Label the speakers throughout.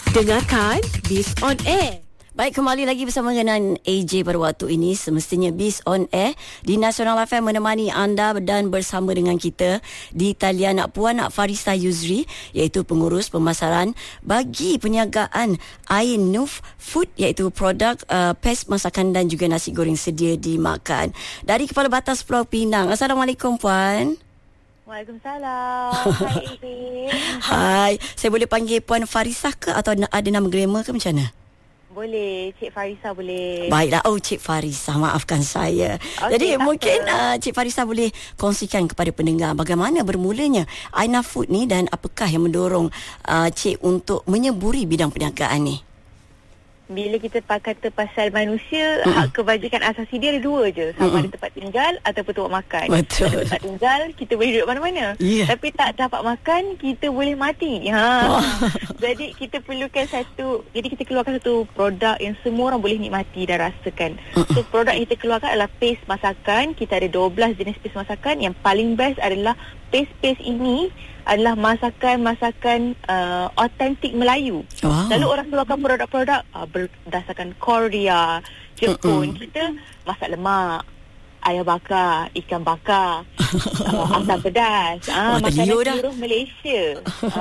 Speaker 1: Dengarkan Biz on Air.
Speaker 2: Baik, kembali lagi bersama dengan AJ pada waktu ini. Semestinya Biz on Air di Nasional FM menemani anda dan bersama dengan kita di talian Puan Farisa Yusri, iaitu pengurus pemasaran bagi perniagaan Ainuf Food, iaitu produk pes masakan dan juga nasi goreng sedia dimakan. Dari Kepala Batas Pulau Pinang. Assalamualaikum Puan.
Speaker 3: Waalaikumsalam. Hai Ibi.
Speaker 2: Hai, saya boleh panggil Puan Farisa ke atau ada nama glamour ke macam mana?
Speaker 3: Boleh, Cik Farisa boleh.
Speaker 2: Baiklah, Cik Farisa, maafkan saya. Jadi mungkin Cik Farisa boleh kongsikan kepada pendengar bagaimana bermulanya Ainuf Food ni dan apakah yang mendorong Cik untuk menyeburi bidang perniagaan ni?
Speaker 3: Bila kita kata pasal manusia, hak kebajikan asasi dia ada dua je. Sama ada tempat tinggal ataupun tempat makan.
Speaker 2: Betul.
Speaker 3: Ada tempat tinggal, kita boleh duduk mana-mana.
Speaker 2: Yeah.
Speaker 3: Tapi tak dapat makan, kita boleh mati. Jadi kita perlukan jadi kita keluarkan satu produk yang semua orang boleh nikmati dan rasakan. So produk yang kita keluarkan adalah paste masakan. Kita ada 12 jenis paste masakan. Yang paling best adalah paste ini adalah masakan-masakan autentik Melayu.
Speaker 2: Wow.
Speaker 3: Lalu orang keluarkan produk-produk berdasarkan Korea, Jepun. Kita masak lemak, ayam bakar, ikan bakar, asam pedas, makanan seluruh Malaysia.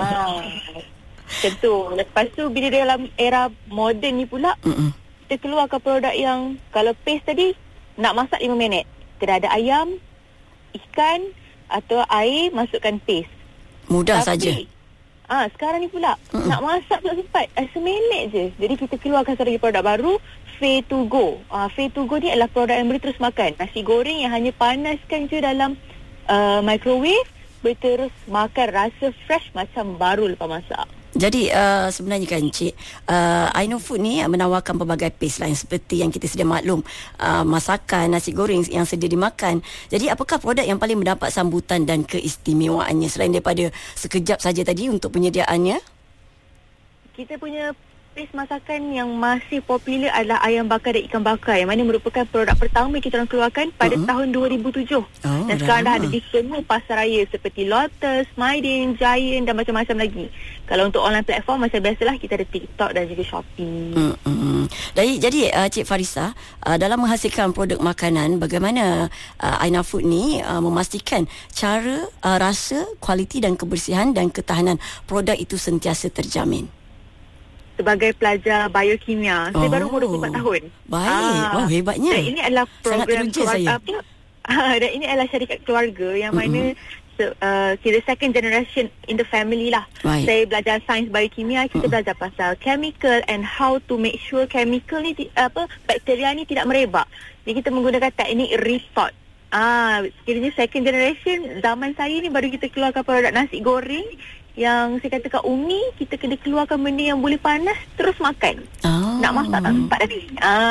Speaker 3: Tentu. Lepas tu bila dalam era moden ni pula, kita keluarkan produk yang kalau paste tadi nak masak 5 minit. Kena ada ayam, ikan atau air, masukkan paste.
Speaker 2: Mudah saja.
Speaker 3: Sekarang ni pula nak masak tak sempat, seminit je. Jadi kita keluarkan satu lagi produk baru, Fay to Go. Fay to Go ni adalah produk yang boleh terus makan. Nasi goreng yang hanya panaskan je dalam microwave, boleh terus makan, rasa fresh macam baru lepas masak.
Speaker 2: Jadi sebenarnya kan Cik, Ainuf Food ni menawarkan pelbagai paste lain seperti yang kita sedia maklum, masakan, nasi goreng yang sedia dimakan. Jadi apakah produk yang paling mendapat sambutan dan keistimewaannya selain daripada sekejap saja tadi untuk penyediaannya? Kita punya paste masakan yang masih popular adalah ayam bakar dan ikan bakar, yang mana merupakan produk pertama yang kita orang keluarkan pada tahun 2007. Dan sekarang dah ada di semua pasar raya seperti Lotus, Mydin, Giant dan macam-macam lagi. Kalau untuk online platform macam biasalah kita ada TikTok dan juga Shopee. Jadi Cik Farisa, dalam menghasilkan produk makanan, bagaimana Ainuf Food ni memastikan cara, rasa, kualiti dan kebersihan dan ketahanan produk itu sentiasa terjamin?
Speaker 3: Sebagai pelajar biokimia, saya baru umur 24 tahun.
Speaker 2: Baik, hebatnya.
Speaker 3: Dan ini adalah program
Speaker 2: saya.
Speaker 3: Dan ini adalah syarikat keluarga yang mana kira second generation in the family lah.
Speaker 2: Baik.
Speaker 3: Saya belajar sains biokimia, kita belajar pasal chemical and how to make sure chemical ni bakteria ni tidak merebak. Jadi kita menggunakan teknik rethought. Sekiranya second generation, zaman saya ni baru kita keluarkan produk nasi goreng yang saya kata kat Umi, kita kena keluarkan benda yang boleh panas terus makan. Nak masak tak sempat tadi.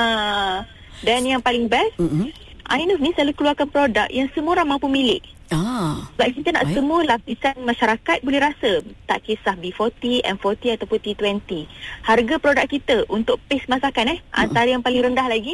Speaker 3: Dan yang paling best, Ainuf ni selalu keluarkan produk yang semua orang mampu milik. Sebab kita nak semua lapisan masyarakat boleh rasa. Tak kisah B40, M40 ataupun T20. Harga produk kita untuk paste masakan antara yang paling rendah lagi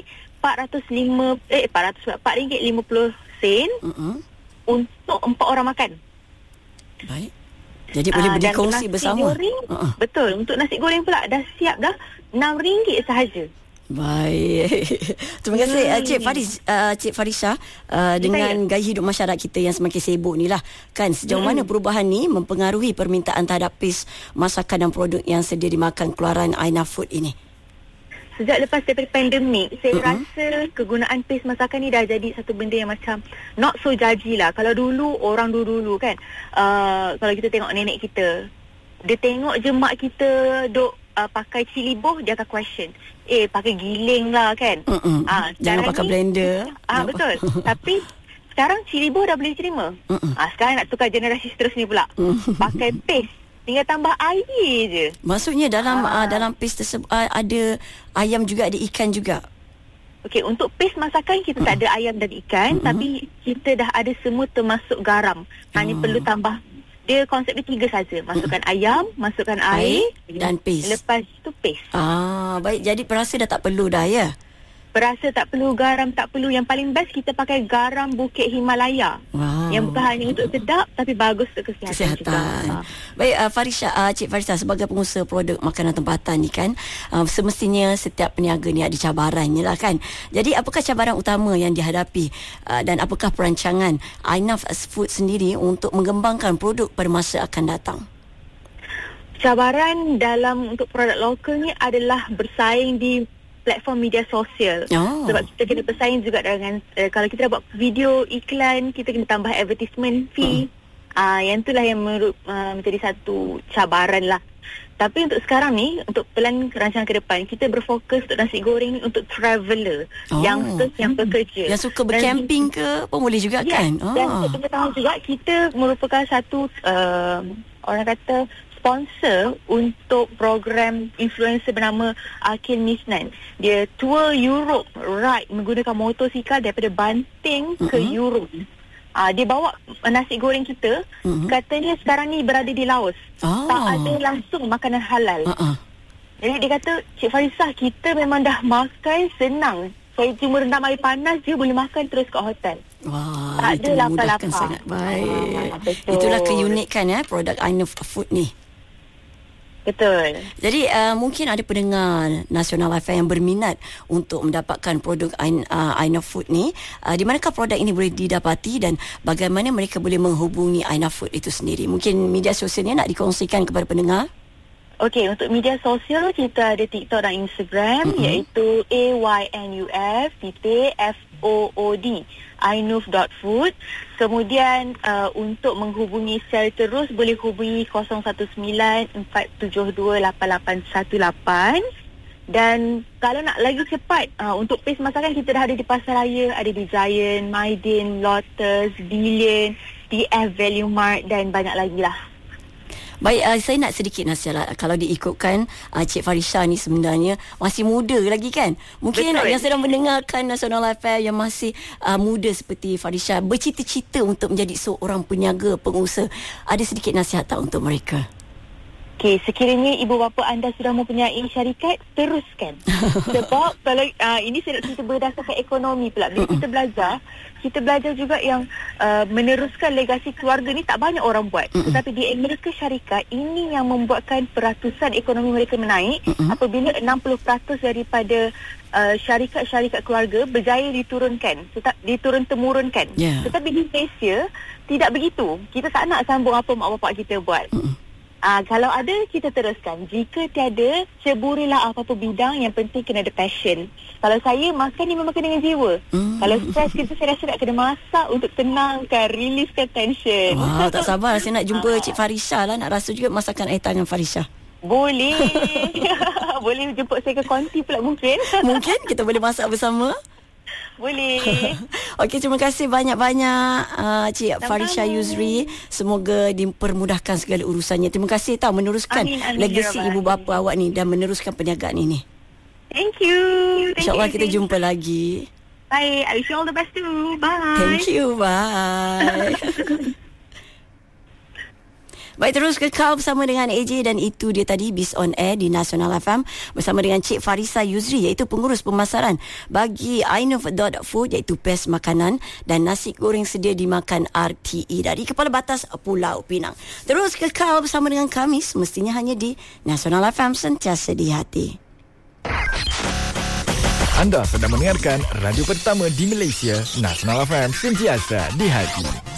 Speaker 3: RM4.50 untuk 4 orang makan.
Speaker 2: Baik. Jadi boleh berkongsi bersama.
Speaker 3: Betul. Untuk nasi goreng pula dah siap dah RM6 sahaja.
Speaker 2: Baik. Terima kasih Cik Farisa, dengan gaya hidup masyarakat kita yang semakin sibuk ni lah kan, sejauh mana perubahan ni mempengaruhi permintaan terhadap paste masakan dan produk yang sedia dimakan keluaran Ainuf Food ini?
Speaker 3: Sejak lepas daripada pandemik, saya rasa kegunaan paste masakan ni dah jadi satu benda yang macam not so judgy lah. Kalau dulu, orang dulu kan, kalau kita tengok nenek kita, dia tengok je mak kita duk pakai cili boh, dia akan question, pakai giling lah kan.
Speaker 2: Jangan pakai blender.
Speaker 3: Betul. Tapi sekarang cili boh dah boleh diterima. Sekarang nak tukar generasi seterusnya pula, pakai paste, tinggal tambah air je.
Speaker 2: Maksudnya dalam paste tersebut ada ayam juga, ada ikan juga.
Speaker 3: Okey, untuk paste masakan kita tak ada ayam dan ikan, tapi kita dah ada semua termasuk garam. Hanya perlu tambah. Dia konsep dia 3 saja. Masukkan ayam, masukkan air
Speaker 2: dan paste.
Speaker 3: Lepas tu paste.
Speaker 2: Baik, jadi perasa dah tak perlu dah ya.
Speaker 3: berasa tak perlu garam, tak perlu. Yang paling best kita pakai garam Bukit Himalaya.
Speaker 2: Wow.
Speaker 3: Yang bukan hanya untuk sedap tapi bagus untuk kesihatan juga.
Speaker 2: Baik, Cik Farisha, sebagai pengusaha produk makanan tempatan ni kan, semestinya setiap peniaga ni ada cabarannya lah kan. Jadi apakah cabaran utama yang dihadapi dan apakah perancangan Ainaf Food sendiri untuk mengembangkan produk pada masa akan datang?
Speaker 3: Cabaran untuk produk lokal ni adalah bersaing di platform media sosial. Sebab kita kena bersaing juga dengan kalau kita buat video iklan, kita kena tambah advertisement fee. Yang itulah yang menjadi satu cabaran lah. Tapi untuk sekarang ni, untuk plan rancangan ke depan, kita berfokus untuk nasi goreng ni untuk traveller, youngsters yang bekerja,
Speaker 2: yang suka bercamping ke pun boleh juga kan.
Speaker 3: Dan untuk pengetahuan juga, kita merupakan satu orang kata sponsor untuk program influencer bernama Akil Misnan. Dia tour Europe ride menggunakan motosikal daripada Banting ke Europe. Dia bawa nasi goreng kita. Katanya sekarang ni berada di Laos. Tak ada langsung makanan halal. Jadi dia kata, Cik Farisha, kita memang dah makan senang. Saya cuma rendam air panas je boleh makan terus kat hotel.
Speaker 2: Wah,
Speaker 3: tak
Speaker 2: itu
Speaker 3: ada
Speaker 2: memudahkan
Speaker 3: lapar-lapar.
Speaker 2: sangat. Baik. Itulah keunikan produk Ainaf Food ni.
Speaker 3: Betul.
Speaker 2: Jadi mungkin ada pendengar Nasional FM yang berminat untuk mendapatkan produk Ainaf Food ni. Di manakah produk ini boleh didapati dan bagaimana mereka boleh menghubungi Ainaf Food itu sendiri? Mungkin media sosialnya nak dikongsikan kepada pendengar?
Speaker 3: Okey, untuk media sosial kita ada TikTok dan Instagram iaitu AYNUF_FOOD ainuf.food. Kemudian untuk menghubungi secara terus boleh hubungi 019-472-8818. Dan kalau nak lagi cepat untuk pace masakan, kita dah ada di Pasaraya, ada di Giant, Maidin, Lotus, Billion, DF Value Mart dan banyak lagi lah.
Speaker 2: Baik, saya nak sedikit nasihat. Kalau diikutkan Cik Farisha ni sebenarnya masih muda lagi kan. Mungkin
Speaker 3: Betul.
Speaker 2: yang sedang mendengarkan Nasional FM yang masih muda seperti Farisha, bercita-cita untuk menjadi seorang peniaga, pengusaha, ada sedikit nasihat tak untuk mereka?
Speaker 3: Okey, sekiranya ibu bapa anda sudah mempunyai syarikat, teruskan. Sebab kalau ini saya nak cerita berdasarkan ekonomi pula. Bila kita belajar juga yang meneruskan legasi keluarga ni tak banyak orang buat. Tetapi di Amerika Syarikat, ini yang membuatkan peratusan ekonomi mereka menaik apabila 60% daripada syarikat-syarikat keluarga berjaya diturun-temurunkan. Tetapi di Malaysia tidak begitu. Kita tak nak sambung apa mak bapak kita buat. Kalau ada, kita teruskan. Jika tiada, ceburilah apa-apa bidang, yang penting kena ada passion. Kalau saya, makan ni memang kena dengan jiwa. Kalau stres, saya rasa nak kena masak untuk tenangkan, releasekan tension.
Speaker 2: Wah, tak sabar saya nak jumpa Cik Farisha lah. Nak rasa juga masakan air tangan Farisha.
Speaker 3: Boleh. Boleh jemput saya ke konti pula mungkin.
Speaker 2: Mungkin kita boleh masak bersama.
Speaker 3: Boleh.
Speaker 2: Okey, terima kasih banyak-banyak Cik Farisha Yusri. Semoga dipermudahkan segala urusannya. Terima kasih tahu meneruskan legasi ibu bapa awak ni dan meneruskan perniagaan ini.
Speaker 3: Thank you.
Speaker 2: InsyaAllah kita jumpa lagi.
Speaker 3: Bye. I wish you all the best too. Bye.
Speaker 2: Thank you. Bye. Baik, terus kekal bersama dengan AJ dan itu dia tadi Biz on Air di Nasional FM bersama dengan Cik Farisha Yusri, iaitu pengurus pemasaran bagi ainuf.food, iaitu pes makanan dan nasi goreng sedia dimakan RTE dari Kepala Batas Pulau Pinang. Terus kekal bersama dengan kami semestinya hanya di Nasional FM, sentiasa di hati.
Speaker 4: Anda sedang mendengarkan radio pertama di Malaysia, Nasional FM, sentiasa di hati.